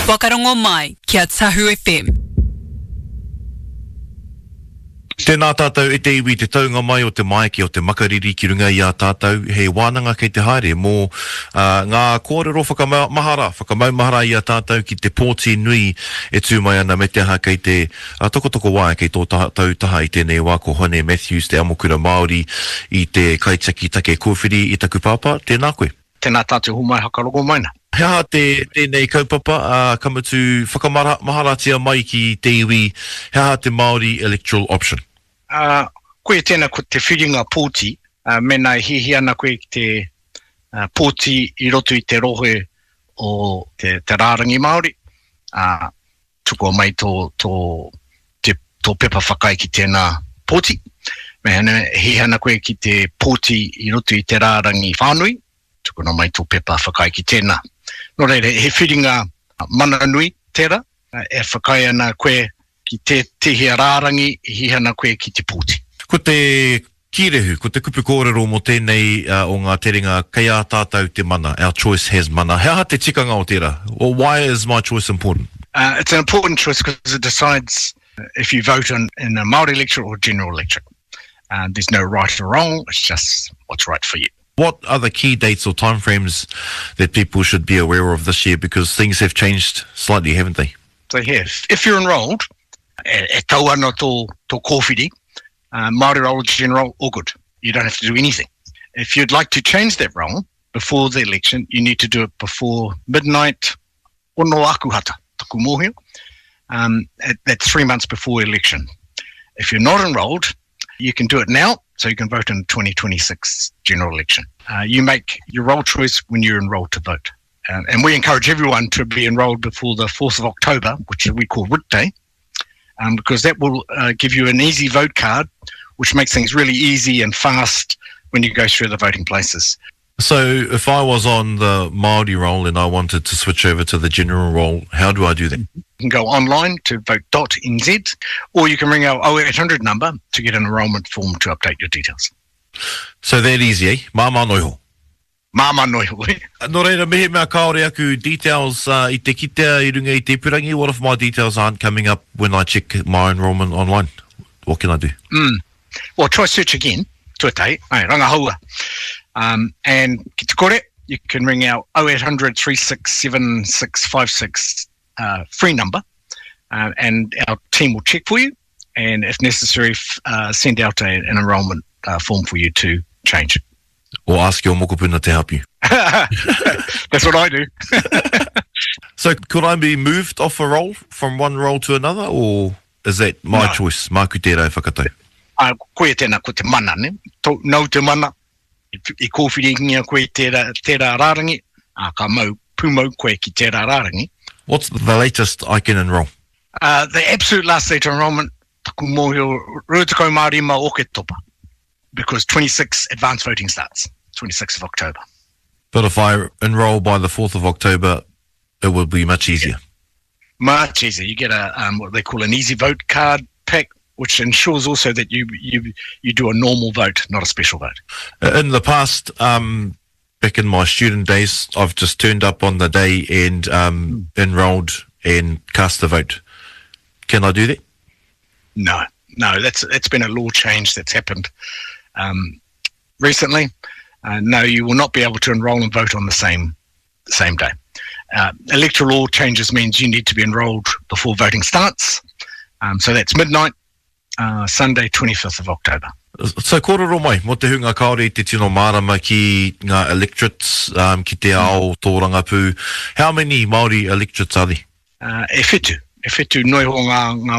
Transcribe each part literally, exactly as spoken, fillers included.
Whakarongo mai, kia Tahu F M. Tēnā tātou e te iwi te taunga mai o te maiki o te makariri ki runga i a tātou. He wānanga kei te haere mō uh, ngā kōrero whakamahara, whakamaumahara i a tātou ki te pōti nui e tū mai ana me te aha kei te uh, tokotoko wā kei tō tātou taha i tēnei wā ko Hone Matthews, te amokura Māori i te kaitaki take kōwhiri i taku pāpā. Tēnā koe. Tēnā tātou humai hakarogo maina. Hea te, tēnei kaupapa, uh, kamatu whakamaharatia mai ki te iwi, hea te Māori electoral option. Uh, koe tēnā ko te whiringa pōti, uh, mena hihi ana koe te uh, pōti i roto i te rohe o te, te rārangi Māori. Uh, tuko mai tō, tō, te, tō pepa whakai ki tēnā pōti. Mena hihi ana koe ki te pōti i roto i te rārangi whānui. Tuko no mai tō pepa whakai ki tēnā. Nō reire, he whiringa mana nui tērā, uh, e whakai ana koe ki te tehia rārangi, hi hana koe ki te pōti. Ko te kirehu, ko te kupu kōrero mo tēnei uh, o ngā teringa, kei a tātou te mana, our choice has mana. Hea te tikanga o tērā? Well, why is my choice important? Uh, it's an important choice because it decides if you vote on, in a Māori electorate or general electorate. Uh, there's no right or wrong, it's just what's right for you. What are the key dates or timeframes that people should be aware of this year? Because things have changed slightly, haven't they? They have. If you're enrolled, e, e tau ana tō, tō kōwhiri, uh, Māori role general, all good. You don't have to do anything. If you'd like to change that role before the election, you need to do it before midnight ono akuhata, taku mōhio. Um, that's three months before election. If you're not enrolled, you can do it now, so you can vote in the twenty twenty-six general election. Uh, you make your role choice when you're enrolled to vote. Uh, and we encourage everyone to be enrolled before the fourth of October, which we call Writ Day, um, because that will uh, give you an easy vote card, which makes things really easy and fast when you go through the voting places. So if I was on the Māori roll and I wanted to switch over to the general roll, how do I do that? You can go online to vote dot n z, or you can ring our oh eight hundred number to get an enrolment form to update your details. So that easy, eh? Māma noiho. Māma noiho, eh? Nō reira, mehe mea kaore aku details uh, i te kitea i runga i te purangi. What if my details aren't coming up when I check my enrolment online? What can I do? Mm. Well, try search again. Tuatai, ai, rangahaua. Um, and ki te kore, you can ring our oh eight hundred, three six seven, six five six uh, free number, uh, and our team will check for you, and if necessary, f- uh, send out a, an enrolment uh, form for you to change. Or ask your mokopuna to help you. That's what I do. So could I be moved off a role from one role to another, or is that my No. choice? Māku tērā e whakatau. Uh, koe tēnā ko te mana, ne? Tō, nau te mana, i, i kōwhiringia koe tērā, tērā rārangi, a ka mau pūmau koe ki tērā rārangi. What's the latest I can enroll? Uh, the absolute last date of enrolment, taku mōhio, ruatakau mārima o ke topa, because twenty-six advanced voting starts, twenty-sixth of October. But if I enroll by the fourth of October, it will be much easier. Much easier. You get a um, what they call an easy vote card pack, which ensures also that you you you do a normal vote, not a special vote. In the past, um, back in my student days, I've just turned up on the day and um, mm. enrolled and cast the vote. Can I do that? No, no, that's that's been a law change that's happened um, recently. Uh, no, you will not be able to enrol and vote on the same same day. Uh, electoral law changes means you need to be enrolled before voting starts. Um, so that's midnight, uh, Sunday, twenty-fifth of October. So kōrero mai, mo te hunga kaore i te tino mārama ki ngā electorates, um, ki te ao tō rangapū. How many Māori electorates are there? Uh, e whetu, e whetu noi ho ngā, ngā,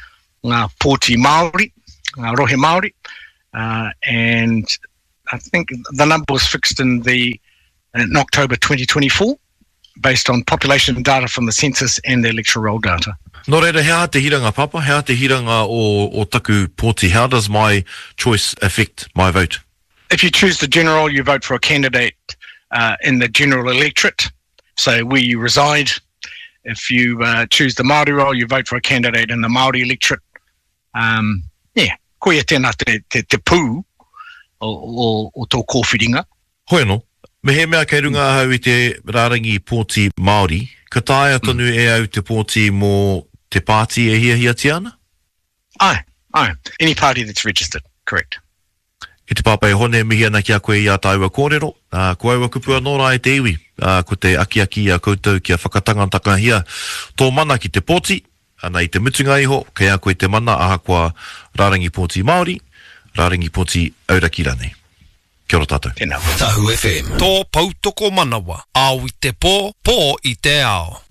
ngā pōti Māori, ngā rohe Māori, uh, and I think the number was fixed in the in October twenty twenty-four, based on population data from the census and the electoral roll data. Nō reira, hea te hiranga papa, hea te hiranga o, o taku pōti. How does my choice affect my vote? If you choose the general, you vote for a candidate uh, in the general electorate, so where you reside. If you uh, choose the Māori role, you vote for a candidate in the Māori electorate. Um, yeah, koe tēnā te, te, te pū o, o, o tō kōwhiringa. Hoi no, me he mea kei runga hau i te rārangi pōti Māori, Ka tae tonu mm. e au te pōti mō te pāti e hia hia tiana? Aye, aye. Any party that's registered, correct. I te pāpai hone mihi ana ki a koe i a tāua kōrero. Uh, ko aua kupua nō rā e te iwi. Uh, ko te aki aki a koutou ki a whakatangantaka hia. Tō mana ki te pōti, ana i te mutunga iho, kei a koe te mana aha kua Rārangi Pōti Māori, Rārangi Pōti Auraki Ranei. Kia ora tātou. Tēnā. Tahu F M. Tō pautoko manawa. Au i te pō, pō i te ao.